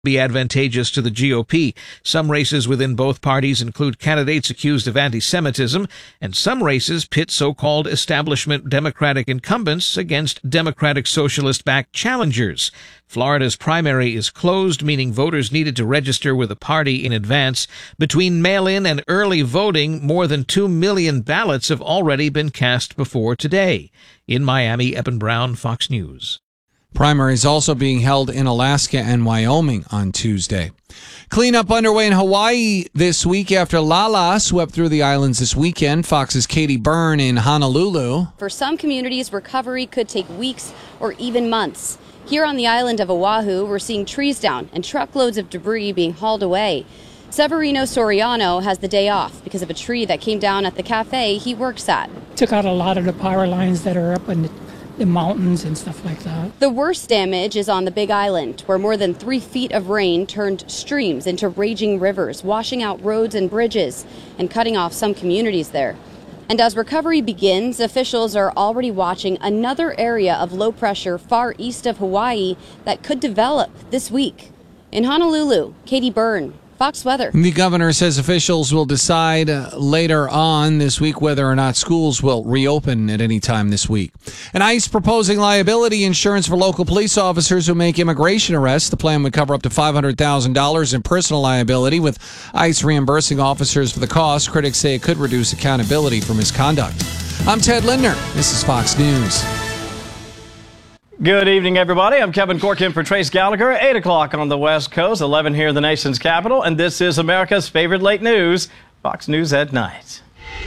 be advantageous to the GOP. Some races within both parties include candidates accused of anti-Semitism, and some races pit so-called establishment Democratic incumbents against Democratic Socialist-backed challengers. Florida's primary is closed, meaning voters needed to register with a party in advance. Between mail-in and early voting, more than 2 million ballots have already been cast before today. In Miami, Eben Brown, Fox News. Primaries also being held in Alaska and Wyoming on Tuesday. Cleanup underway in Hawaii this week after Lala swept through the islands this weekend. Fox's Katie Byrne in Honolulu. For some communities, recovery could take weeks or even months. Here on the island of Oahu, we're seeing trees down and truckloads of debris being hauled away. Severino Soriano has the day off because of a tree that came down at the cafe he works at. Took out a lot of the power lines that are up in the mountains and stuff like that. The worst damage is on the Big Island, where more than 3 feet of rain turned streams into raging rivers, washing out roads and bridges and cutting off some communities there. And as recovery begins, officials are already watching another area of low pressure far east of Hawaii that could develop this week. In Honolulu, Katie Byrne, Fox Weather. The governor says officials will decide later on this week whether or not schools will reopen at any time this week. And ICE proposing liability insurance for local police officers who make immigration arrests. The plan would cover up to $500,000 in personal liability, with ICE reimbursing officers for the cost. Critics say it could reduce accountability for misconduct. I'm Ted Lindner. This is Fox News. Good evening, everybody. I'm Kevin Corkin for Trace Gallagher. 8 o'clock on the West Coast, 11 here in the nation's capital, and this is America's favorite late news, Fox News at Night.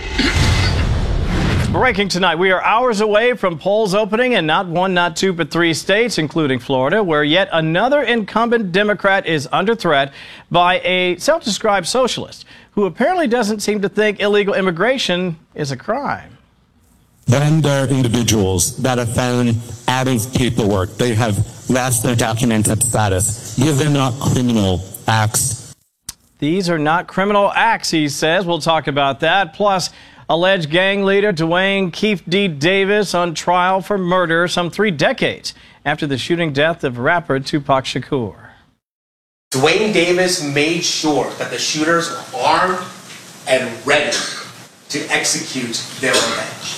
Breaking tonight, we are hours away from polls opening in not one, not two, but 3 states, including Florida, where yet another incumbent Democrat is under threat by a self-described socialist who apparently doesn't seem to think illegal immigration is a crime. Then there are individuals that have found adding paperwork. They have lost their documented status. These are not criminal acts. These are not criminal acts, he says. We'll talk about that. Plus, alleged gang leader Dwayne Keefe D. Davis on trial for murder some 3 decades after the shooting death of rapper Tupac Shakur. Dwayne Davis made sure that the shooters were armed and ready to execute their revenge.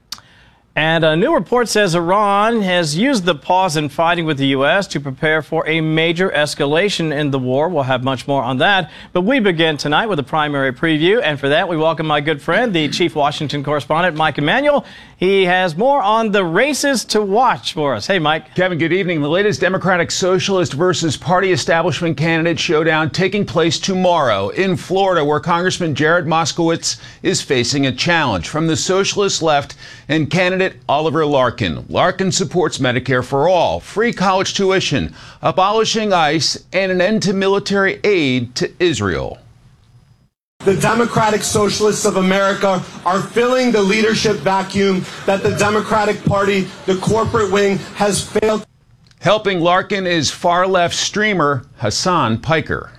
And a new report says Iran has used the pause in fighting with the U.S. to prepare for a major escalation in the war. We'll have much more on that. But we begin tonight with a primary preview. And for that, we welcome my good friend, the chief Washington correspondent, Mike Emanuel. He has more on the races to watch for us. Hey, Mike. Kevin, good evening. The latest Democratic Socialist versus party establishment candidate showdown taking place tomorrow in Florida, where Congressman Jared Moskowitz is facing a challenge from the socialist left and candidate Oliver Larkin. Larkin supports Medicare for all, free college tuition, abolishing ICE, and an end to military aid to Israel. The Democratic Socialists of America are filling the leadership vacuum that the Democratic Party, the corporate wing, has failed. Helping Larkin is far-left streamer Hassan Piker.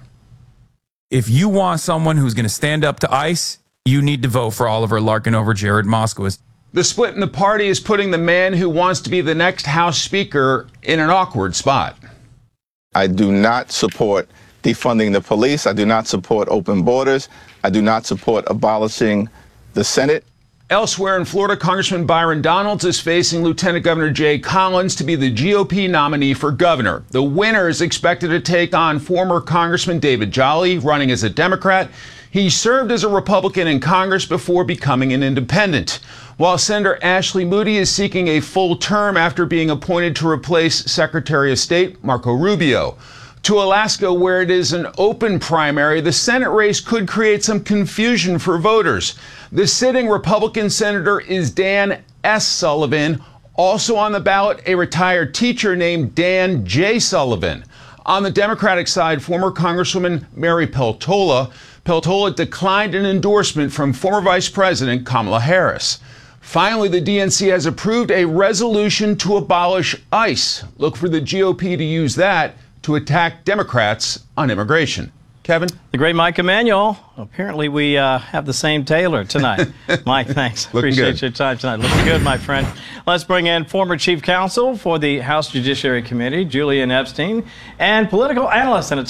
If you want someone who's going to stand up to ICE, you need to vote for Oliver Larkin over Jared Moskowitz. The split in the party is putting the man who wants to be the next House Speaker in an awkward spot. I do not support defunding the police. I do not support open borders. I do not support abolishing the Senate. Elsewhere in Florida, Congressman Byron Donalds is facing Lieutenant Governor Jay Collins to be the GOP nominee for governor. The winner is expected to take on former Congressman David Jolly, running as a Democrat. He served as a Republican in Congress before becoming an independent, while Senator Ashley Moody is seeking a full term after being appointed to replace Secretary of State Marco Rubio. To Alaska, where it is an open primary, the Senate race could create some confusion for voters. The sitting Republican senator is Dan S. Sullivan. Also on the ballot, a retired teacher named Dan J. Sullivan. On the Democratic side, former Congresswoman Mary Peltola. Peltola declined an endorsement from former Vice President Kamala Harris. Finally, the DNC has approved a resolution to abolish ICE. Look for the GOP to use that to attack Democrats on immigration. Kevin? The great Mike Emanuel. Apparently we have the same tailor tonight. Mike, thanks. Appreciate your time tonight. Looking good, my friend. Let's bring in former Chief Counsel for the House Judiciary Committee, Julian Epstein, and political analyst and